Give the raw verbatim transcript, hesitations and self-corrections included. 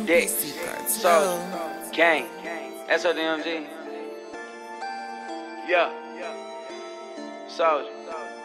Dick, so, gang, S O D M G. Yeah, Soldier.